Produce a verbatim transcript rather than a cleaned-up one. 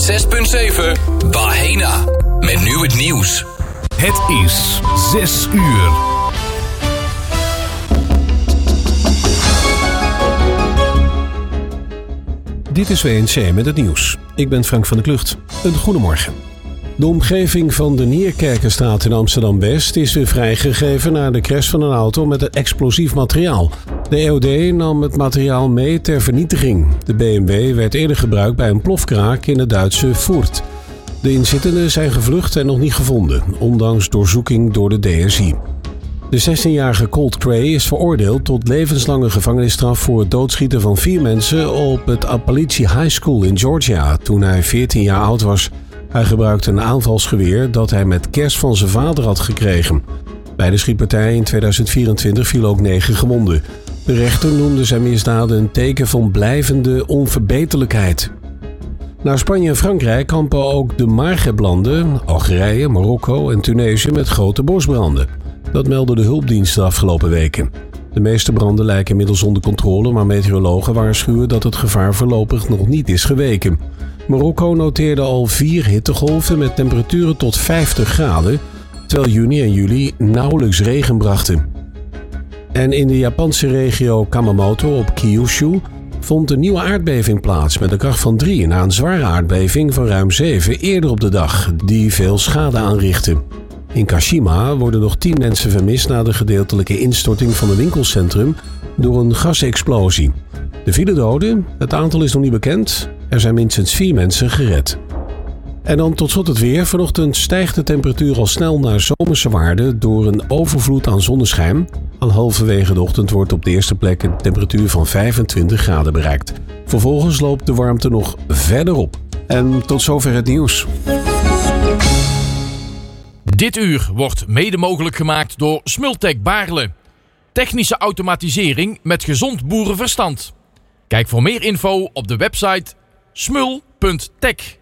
zes punt zeven Bahena. Met nu het nieuws. Het is zes uur. Dit is W N C met het nieuws. Ik ben Frank van der Klucht. Een goedemorgen. De omgeving van de Nierkerkenstraat in Amsterdam-West is weer vrijgegeven na de crash van een auto met een explosief materiaal. De E O D nam het materiaal mee ter vernietiging. De B M W werd eerder gebruikt bij een plofkraak in het Duitse Furt. De inzittenden zijn gevlucht en nog niet gevonden, ondanks doorzoeking door de D S I. De zestienjarige Colt Cray is veroordeeld tot levenslange gevangenisstraf voor het doodschieten van vier mensen op het Appalachian High School in Georgia toen hij veertien jaar oud was. Hij gebruikte een aanvalsgeweer dat hij met kerst van zijn vader had gekregen. Bij de schietpartij in tweeduizend vierentwintig vielen ook negen gewonden. De rechter noemde zijn misdaden een teken van blijvende onverbeterlijkheid. Na Spanje en Frankrijk kampen ook de Maghreb-landen, Algerije, Marokko en Tunesië met grote bosbranden. Dat meldden de hulpdiensten de afgelopen weken. De meeste branden lijken inmiddels onder controle, maar meteorologen waarschuwen dat het gevaar voorlopig nog niet is geweken. Marokko noteerde al vier hittegolven met temperaturen tot vijftig graden, terwijl juni en juli nauwelijks regen brachten. En in de Japanse regio Kumamoto op Kyushu vond een nieuwe aardbeving plaats met een kracht van drie na een zware aardbeving van ruim zeven eerder op de dag, die veel schade aanrichtte. In Kashima worden nog tien mensen vermist na de gedeeltelijke instorting van een winkelcentrum door een gasexplosie. De vielen doden, het aantal is nog niet bekend, er zijn minstens vier mensen gered. En dan tot slot het weer. Vanochtend stijgt de temperatuur al snel naar zomerse waarden door een overvloed aan zonneschijn. Al halverwege de ochtend wordt op de eerste plek een temperatuur van vijfentwintig graden bereikt. Vervolgens loopt de warmte nog verder op. En tot zover het nieuws. Dit uur wordt mede mogelijk gemaakt door Smultec Baarle. Technische automatisering met gezond boerenverstand. Kijk voor meer info op de website smul punt tech.